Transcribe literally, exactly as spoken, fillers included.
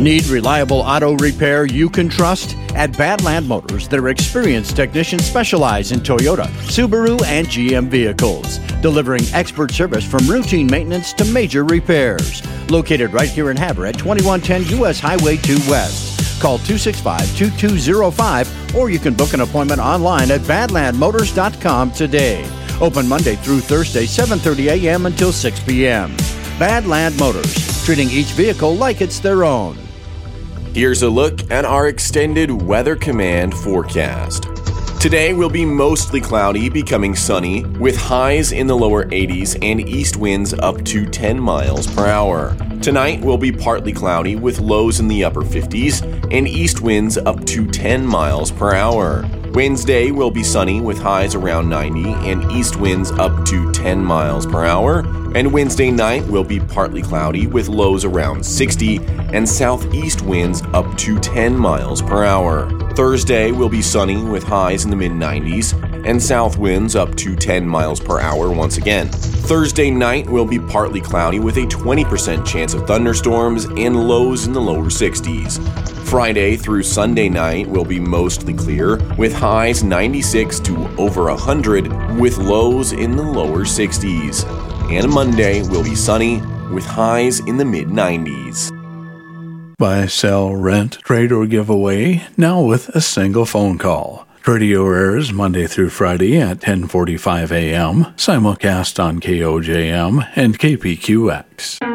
Need reliable auto repair you can trust? At Badland Motors, their experienced technicians specialize in Toyota, Subaru, and G M vehicles, delivering expert service from routine maintenance to major repairs. Located right here in Havre at twenty-one ten U S Highway two West. Call two six five, two two zero five or you can book an appointment online at badland motors dot com today. Open Monday through Thursday, seven thirty a.m. until six p.m. Badland Motors, treating each vehicle like it's their own. Here's a look at our extended Weather Command forecast. Today will be mostly cloudy, becoming sunny, with highs in the lower eighties and east winds up to ten miles per hour. Tonight will be partly cloudy, with lows in the upper fifties and east winds up to ten miles per hour. Wednesday will be sunny with highs around ninety and east winds up to ten miles per hour. And Wednesday night will be partly cloudy with lows around sixty and southeast winds up to ten miles per hour. Thursday will be sunny with highs in the mid nineties and south winds up to ten miles per hour once again. Thursday night will be partly cloudy with a twenty percent chance of thunderstorms and lows in the lower sixties. Friday through Sunday night will be mostly clear, with highs ninety-six to over one hundred, with lows in the lower sixties. And Monday will be sunny, with highs in the mid nineties. Buy, sell, rent, trade, or give away, now with a single phone call. Radio airs Monday through Friday at ten forty-five a.m., simulcast on K O J M and K P Q X.